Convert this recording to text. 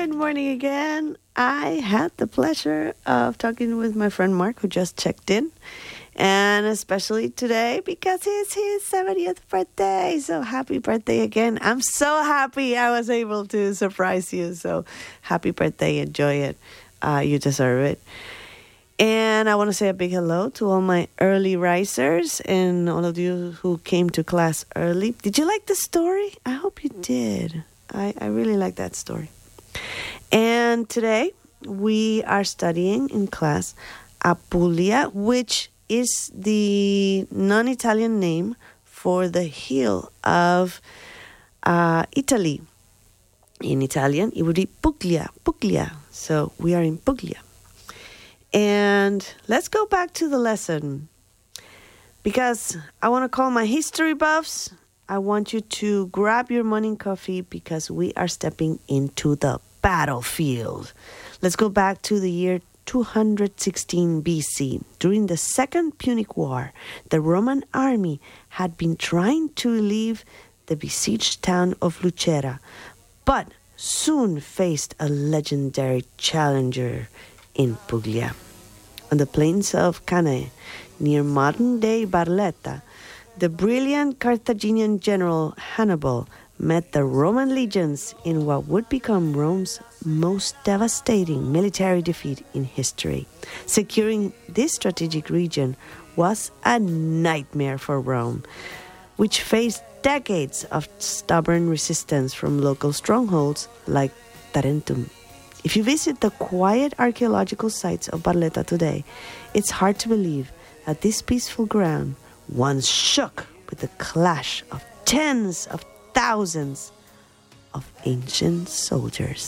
Good morning again. I had the pleasure of talking with my friend Mark, who just checked in. And especially today because it's his 70th birthday. So happy birthday again. I'm so happy I was able to surprise you. So happy birthday. Enjoy it. You deserve it. And I want to say a big hello to all my early risers and all of you who came to class early. Did you like the story? I hope you did. I really like that story. And today we are studying in class Apulia, which is the non-Italian name for the hill of Italy. In Italian, it would be Puglia. So we are in Puglia. And let's go back to the lesson. Because I want to call my history buffs. I want you to grab your morning coffee because we are stepping into the battlefield. Let's go back to the year 216 BC. During the Second Punic War, the Roman army had been trying to relieve the besieged town of Lucera, but soon faced a legendary challenger in Puglia. On the plains of Cannae, near modern-day Barletta, the brilliant Carthaginian general Hannibal met the Roman legions in what would become Rome's most devastating military defeat in history. Securing this strategic region was a nightmare for Rome, which faced decades of stubborn resistance from local strongholds like Tarentum. If you visit the quiet archaeological sites of Barletta today, it's hard to believe that this peaceful ground once shook with the clash of tens of thousands of ancient soldiers.